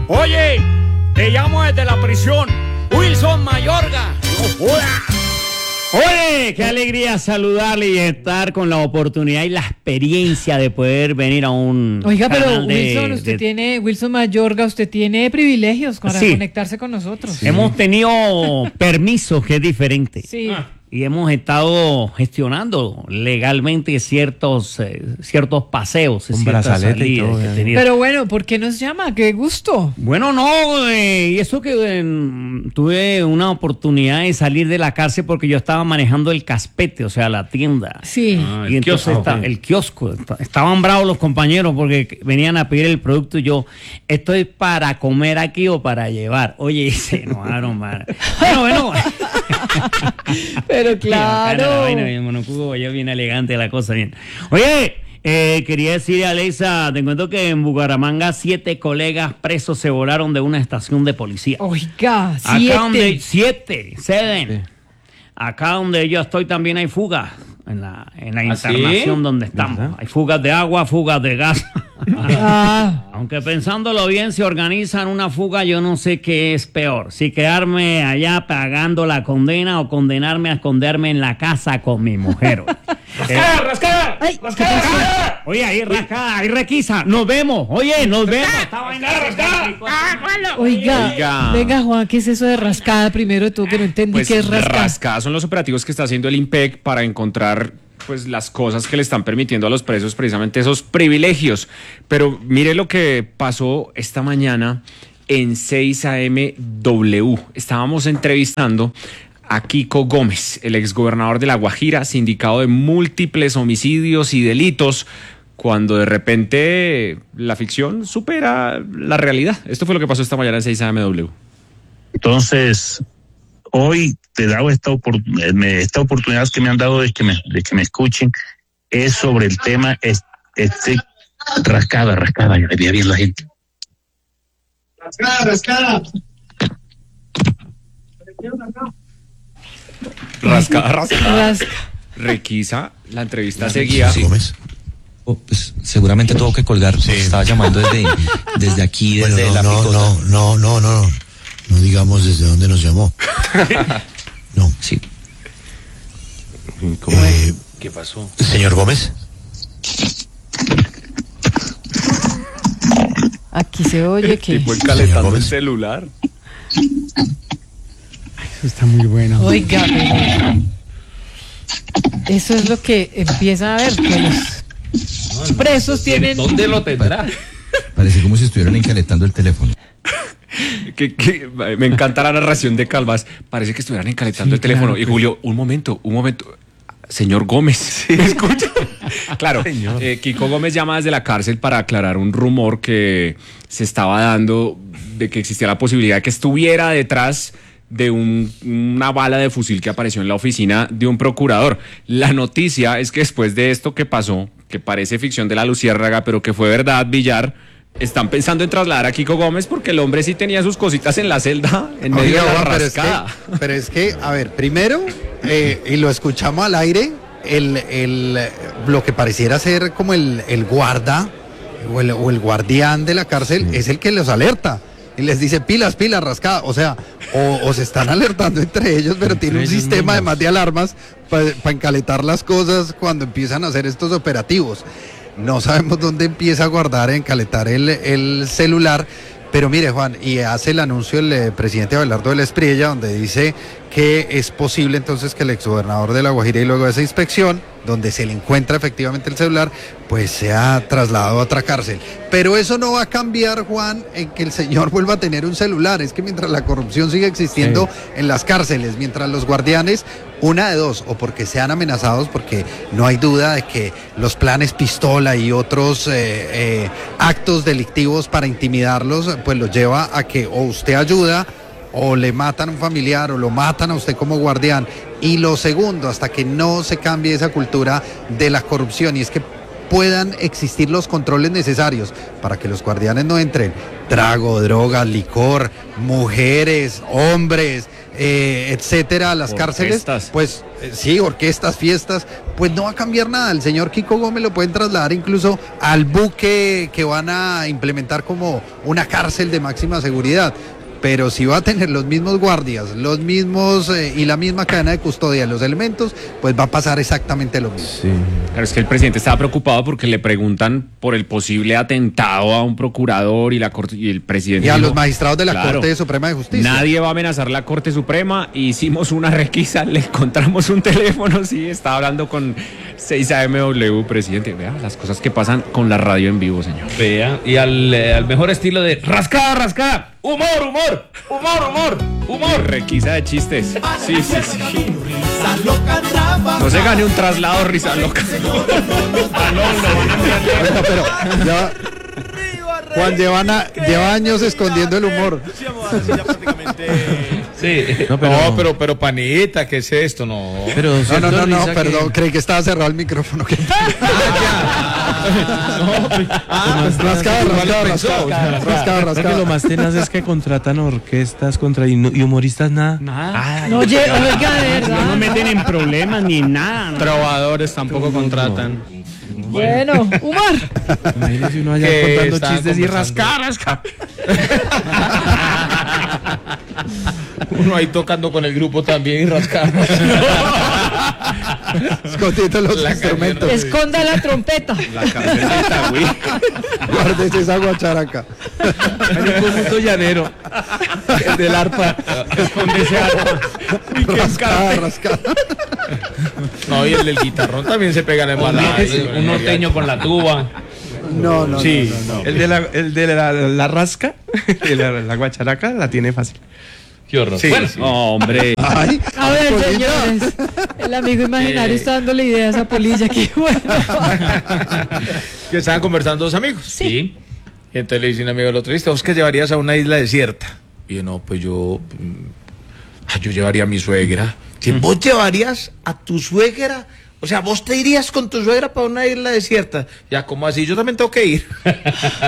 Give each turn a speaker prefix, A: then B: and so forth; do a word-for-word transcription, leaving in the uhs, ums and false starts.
A: Oye, te llamo desde la prisión, Wilson Mayorga.
B: Oye, qué alegría saludarle y estar con la oportunidad y la experiencia de poder venir a un
C: Oiga, pero
B: canal de,
C: Wilson, usted
B: de...
C: tiene, Wilson Mayorga, usted tiene privilegios para
B: Sí.
C: conectarse con nosotros.
B: Sí. Hemos tenido permisos, que es diferente.
C: Sí.
B: Ah. Y hemos estado gestionando legalmente ciertos eh, ciertos paseos,
D: Con
B: ciertas
D: brazalete y
B: salidas
D: todo,
B: que
D: ya.
B: he tenido.
C: Pero bueno, ¿por qué nos llama? ¡Qué gusto!
B: Bueno, no, eh, y eso que eh, tuve una oportunidad de salir de la cárcel porque yo estaba manejando el caspete, o sea, la tienda.
C: Sí.
B: Ah, y entonces
D: kiosco,
B: está-
D: ok.
B: el kiosco, estaban bravos los compañeros porque venían a pedir el producto y yo, ¿estoy para comer aquí o para llevar? Oye, y se enojaron, man. Bueno, bueno.
C: Pero
B: Qué bacana la
C: claro.
B: vaina, mi monocuco, ya bien elegante la cosa, bien. Oye, eh, quería decirle a Alexa, te cuento que en Bucaramanga siete colegas presos se volaron de una estación de policía.
C: Oiga,
B: Acá donde,
C: siete.
B: siete, seven. Acá donde yo estoy también hay fugas. En la, en la
D: ¿Ah,
B: internación
D: sí?
B: donde estamos.
D: ¿Verdad?
B: Hay fugas de agua, fugas de gas.
C: Ah,
B: Aunque pensándolo bien, si organizan una fuga, yo no sé qué es peor. Si quedarme allá pagando la condena o condenarme a esconderme en la casa con mi mujer.
D: ¡Rascada, rascada!
C: Ay,
D: ¡Rascada!
B: Oye, ahí rascada, ahí requisa. Nos vemos. Oye, nos vemos. Esta vaina
D: rascada.
C: oiga,
D: Oiga.
C: venga Juan, ¿qué es eso de rascada? Primero de todo que no entendí
E: Pues
C: qué es rascada.
E: rascadas son los operativos que está haciendo el IMPEC para encontrar pues las cosas que le están permitiendo a los presos precisamente esos privilegios. Pero mire lo que pasó esta mañana en seis A M W. Estábamos entrevistando a Kiko Gómez, el exgobernador de La Guajira, sindicado de múltiples homicidios y delitos, cuando de repente la ficción supera la realidad. Esto fue lo que pasó esta mañana en seis A M W.
F: Entonces, hoy te he dado esta, opor- me- esta oportunidad que me han dado de que me, de que me escuchen, es sobre el tema es- este rascada, rascada, ya le veía bien la gente.
G: Rascada, rascada.
E: Rascada, rascada.
C: Rasca.
E: Requisa, la entrevista seguía.
H: Sí. Gómez. Oh, pues, seguramente tuvo que colgar. Pues, estaba llamando desde, desde aquí,
I: Bueno,
H: desde la
I: no,
H: picota.
I: no, no, no, no, no, no digamos desde dónde nos llamó. No.
H: Sí.
D: ¿Cómo
I: Eh,
D: es? ¿Qué pasó?
I: Señor Gómez,
C: Aquí se oye que...
E: Tipo encalentando el
I: Gómez.
E: celular.
B: Está muy bueno.
C: Oiga, pero eso es lo que empieza a ver, que los presos tienen...
D: ¿Dónde lo tendrá?
H: Parece como si estuvieran encalentando el teléfono.
E: Que, que- me encanta la narración de Calvas. Parece que estuvieran encalentando
B: Sí,
E: el teléfono.
B: claro,
E: Y Julio, un momento, un momento. Señor Gómez, ¿me escucha? Claro,
D: Señor.
E: eh, Kiko Gómez llama desde la cárcel para aclarar un rumor que se estaba dando de que existía la posibilidad de que estuviera detrás de un- una bala de fusil que apareció en la oficina de un procurador. La noticia es que después de esto que pasó, que parece ficción de la Luciérnaga, pero que fue verdad, Villar, están pensando en trasladar a Kiko Gómez porque el hombre sí tenía sus cositas en la celda en medio
G: Oiga,
E: de la
G: Juan, pero es,
E: rascada.
G: que, pero es que, a ver, primero, eh, y lo escuchamos al aire, el, el, lo que pareciera ser como el, el guarda o el, o el guardián de la cárcel es el que los alerta. Y les dice pilas, pilas, rascada. O sea, o, o se están alertando entre ellos, pero tiene un
D: ellos
G: sistema
D: mismos.
G: además de alarmas para encaletar las cosas cuando empiezan a hacer estos operativos. No sabemos dónde empieza a guardar, a encaletar el, el celular. Pero mire, Juan, y hace el anuncio el eh, presidente Abelardo de la Espriella, donde dice que es posible entonces que el exgobernador de La Guajira y luego de esa inspección, donde se le encuentra efectivamente el celular, pues sea trasladado a otra cárcel. Pero eso no va a cambiar, Juan, en que el señor vuelva a tener un celular. Es que mientras la corrupción sigue existiendo en las cárceles, mientras los guardianes, una de dos, o porque sean amenazados, porque no hay duda de que los planes pistola y otros eh, eh, actos delictivos para intimidarlos, pues los lleva a que o usted ayuda o le matan a un familiar o lo matan a usted como guardián. Y lo segundo, hasta que no se cambie esa cultura de la corrupción, y es que puedan existir los controles necesarios para que los guardianes no entren trago, drogas, licor, mujeres, hombres, eh, etcétera, a las
E: Orquestas.
G: cárceles, pues eh, sí, orquestas, fiestas, pues no va a cambiar nada. El señor Kiko Gómez lo pueden trasladar incluso al buque que van a implementar como una cárcel de máxima seguridad. Pero si va a tener los mismos guardias, los mismos eh, y la misma cadena de custodia, los elementos, pues va a pasar exactamente lo mismo.
I: Sí.
E: Claro, es que el presidente estaba preocupado porque le preguntan por el posible atentado a un procurador y la corte y el presidente
G: Y a
E: dijo,
G: los magistrados de la
E: claro,
G: Corte Suprema de Justicia.
E: nadie va a amenazar la Corte Suprema. Hicimos una requisa, le encontramos un teléfono, sí, estaba hablando con seis A M W, presidente. Vea las cosas que pasan con la radio en vivo, señor.
D: Vea, y al, eh, al mejor estilo de rascada, rascada. Humor, humor, humor, humor, humor.
E: Requisa de chistes. Sí, sí, sí. No se gane un traslado risa loca.
G: Bueno, pero ya, Juan lleva, lleva años escondiendo el humor.
D: Sí.
I: No, pero-
J: No, pero, pero panita, ¿qué es esto? No.
I: Pero
G: No,
I: cierto,
G: no, no, no,
I: Risa, que-
G: perdón, creí que estaba cerrado el micrófono.
J: Ah,
G: pues, rascado,
J: igual lo
G: rascado,
J: pensó.
G: rascado, rascado,
K: Creo que lo
G: rascado.
K: más tenaz es que contratan orquestas contra y, no- y humoristas nada.
B: Nada.
C: No, oye, oiga, de
B: No
C: verdad.
B: nos meten en problemas ni nada. ¿no?
J: Trovadores tampoco contratan.
C: Bueno, humor.
K: Imagínese uno allá
J: Que
K: contando
J: estaban
K: chistes y
J: conversando.
K: rascar, rascar.
J: Uno ahí tocando con el grupo también y rascando.
G: Escondiendo los
J: La
G: instrumentos.
C: Esconda la trompeta.
E: La cárcel güey.
G: Guárdese esa guacharaca.
K: Hay un conjunto llanero. El del arpa.
B: Esconde ese arma.
G: Rascada, rascada.
J: No, y el del guitarrón también se pega en el balada.
D: Un norteño con la tuba.
G: No, no,
J: Sí.
G: no, no, no.
K: El de la, el de la, la rasca, y la, la guacharaca la tiene fácil.
J: Qué horror.
G: Sí,
J: Bueno,
G: sí.
E: No, hombre.
G: Ay,
C: A ver,
G: Polilla.
C: señores. El amigo imaginario está dándole ideas a Polilla. Qué bueno.
J: que estaban conversando dos amigos.
C: Sí.
J: Y entonces le dice un amigo al otro, ¿viste? ¿Vos qué llevarías a una isla desierta? Y yo, no, pues yo... mm, ah, yo llevaría a mi suegra. Si vos llevarías a tu suegra... O sea, vos te irías con tu suegra para una isla desierta. Ya, ¿cómo así? Yo también tengo que ir.